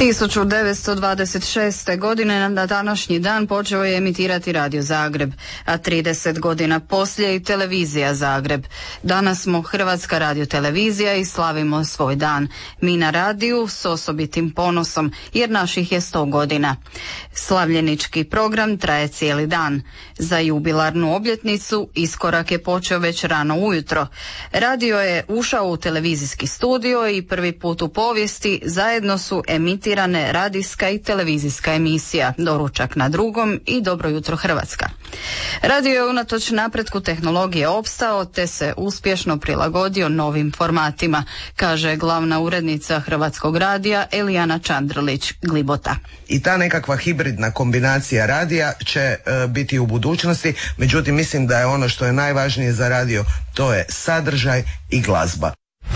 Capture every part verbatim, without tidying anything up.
tisuću devetsto dvadeset šeste. godine na današnji dan počeo je emitirati Radio Zagreb, a trideset godina poslije i Televizija Zagreb. Danas smo Hrvatska radiotelevizija i slavimo svoj dan. Mi na radiju s osobitim ponosom, jer naših je sto godina. Slavljenički program traje cijeli dan. Za jubilarnu obljetnicu iskorak je počeo već rano ujutro. Radio je ušao u televizijski studio i prvi put u povijesti zajedno su emitirane radijska i televizijska emisija Doručak na drugom i Dobro jutro Hrvatska. Radio je unatoč napretku tehnologije opstao te se uspješno prilagodio novim formatima, kaže glavna urednica Hrvatskog radija Elijana Čandrlić-Glibota. I ta nekakva hibridna kombinacija radija će e, biti u budućnosti, međutim mislim da je ono što je najvažnije za radio, to je sadržaj i glazba.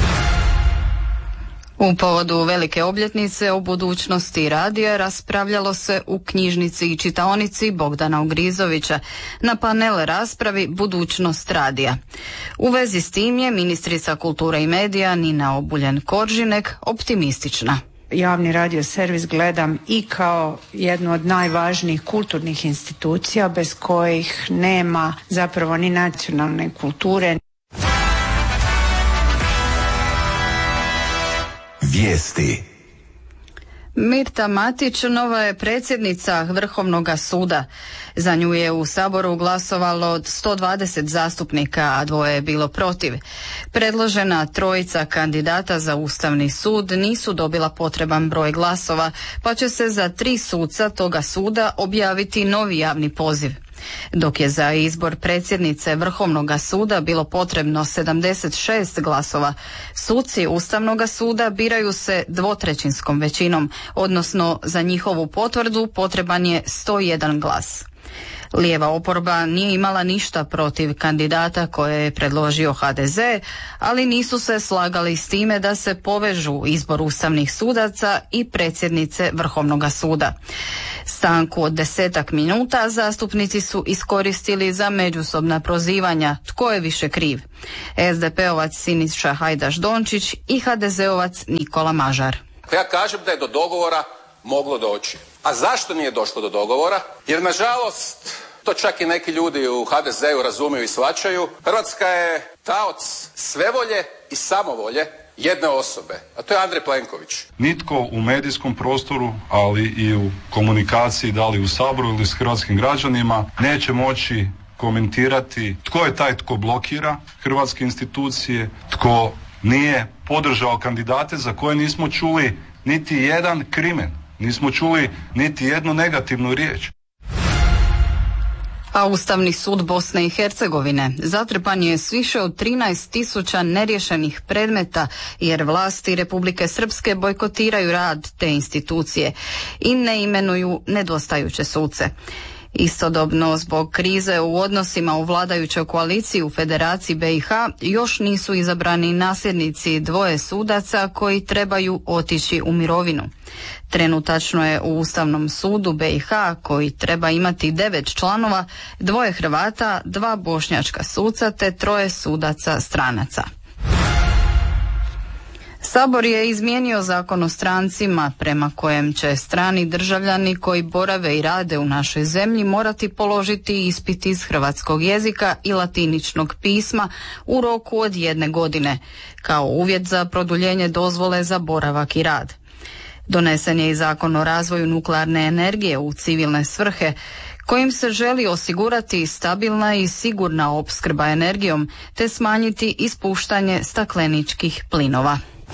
U povodu velike obljetnice o budućnosti radija raspravljalo se u knjižnici i čitaonici Bogdana Ugrizovića na panel raspravi Budućnost radija. U vezi s tim je ministrica kulture i medija Nina Obuljen-Koržinek optimistična. Javni radio servis gledam i kao jednu od najvažnijih kulturnih institucija bez kojih nema zapravo ni nacionalne kulture. Vijesti. Mirta Matić nova je predsjednica Vrhovnog suda. Za nju je u Saboru glasovalo od sto dvadeset zastupnika, a dvoje je bilo protiv. Predložena trojica kandidata za Ustavni sud nisu dobila potreban broj glasova, pa će se za tri suca toga suda objaviti novi javni poziv. Dok je za izbor predsjednice Vrhovnog suda bilo potrebno sedamdeset šest glasova, suci Ustavnog suda biraju se dvotrećinskom većinom, odnosno za njihovu potvrdu potreban je sto jedan glas. Lijeva oporba nije imala ništa protiv kandidata koje je predložio ha de ze, ali nisu se slagali s time da se povežu izbor ustavnih sudaca i predsjednice Vrhovnog suda. Stanku od desetak minuta zastupnici su iskoristili za međusobna prozivanja tko je više kriv. es de pe ovac Siniša Hajdaš Dončić i ha de ze ovac Nikola Mažar. Ja kažem da je do dogovora moglo doći. A zašto nije došlo do dogovora? Jer nažalost, to čak i neki ljudi u ha de zeu razumiju i shvaćaju, Hrvatska je taoc svevolje i samovolje jedne osobe, a to je Andrej Plenković. Nitko u medijskom prostoru, ali i u komunikaciji, da li u Saboru ili s hrvatskim građanima, neće moći komentirati tko je taj tko blokira hrvatske institucije, tko nije podržao kandidate za koje nismo čuli niti jedan krimen, nismo čuli niti jednu negativnu riječ. A Ustavni sud Bosne i Hercegovine zatrpan je s više od trinaest tisuća neriješenih predmeta jer vlasti Republike Srpske bojkotiraju rad te institucije i ne imenuju nedostajuće suce. Istodobno, zbog krize u odnosima u vladajućoj koaliciji u Federaciji be i ha još nisu izabrani nasljednici dvoje sudaca koji trebaju otići u mirovinu. Trenutačno je u Ustavnom sudu be i ha, koji treba imati devet članova, dvoje Hrvata, dva bošnjačka suca te troje sudaca stranaca. Sabor je izmijenio zakon o strancima prema kojem će strani državljani koji borave i rade u našoj zemlji morati položiti ispit iz hrvatskog jezika i latiničnog pisma u roku od jedne godine, kao uvjet za produljenje dozvole za boravak i rad. Donesen je i zakon o razvoju nuklearne energije u civilne svrhe, kojim se želi osigurati stabilna i sigurna opskrba energijom te smanjiti ispuštanje stakleničkih plinova.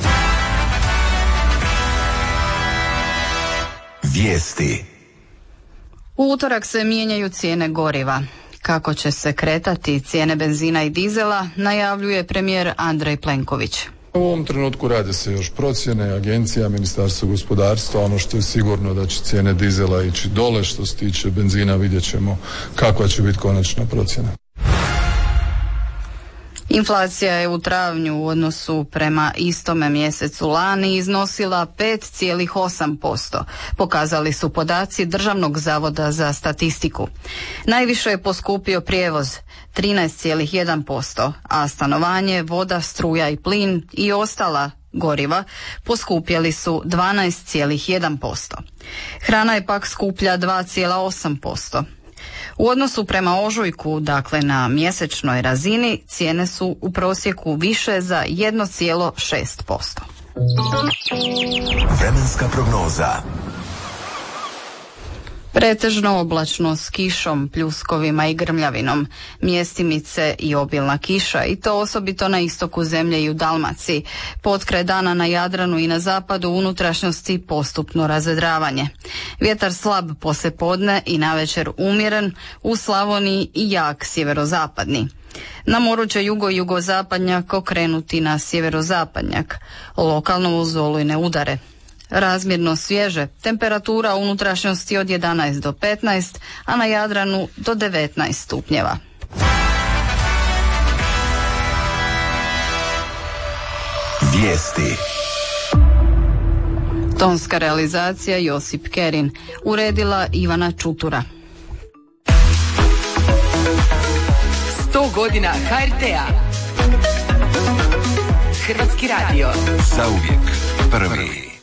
Vijesti. U utorak se mijenjaju cijene goriva. Kako će se kretati cijene benzina i dizela, najavljuje premijer Andrej Plenković. U ovom trenutku rade se još procjene, agencija, Ministarstvo gospodarstva, ono što je sigurno da će cijene dizela ići dole, što se tiče benzina vidjet ćemo kakva će biti konačna procjena. Inflacija je u travnju u odnosu prema istome mjesecu lani iznosila pet zarez osam posto. Pokazali su podaci Državnog zavoda za statistiku. Najviše je poskupio prijevoz trinaest zarez jedan posto, a stanovanje, voda, struja i plin i ostala goriva poskupjeli su dvanaest zarez jedan posto. Hrana je pak skuplja dva zarez osam posto. U odnosu prema ožujku, dakle na mjesečnoj razini, cijene su u prosjeku više za jedan zarez šest posto. Vremenska prognoza. Pretežno oblačno s kišom, pljuskovima i grmljavinom, mjestimice i obilna kiša, i to osobito na istoku zemlje i u Dalmaciji. Potkraj dana na Jadranu i na zapadu unutrašnjosti postupno razvedravanje. Vjetar slab poslijepodne i navečer umjeren, u Slavoniji i jak sjeverozapadni. Na moru će jugo-jugozapadnjak okrenuti na sjeverozapadnjak, lokalno uz olujne udare. Razmjerno svježe, temperatura u unutrašnjosti od jedanaest do petnaest, a na Jadranu do devetnaest stupnjeva. Vijesti. Tonska realizacija Josip Kerin, uredila Ivana Čutura. sto godina ha er te-a. Hrvatski radio. Zauvijek prvi.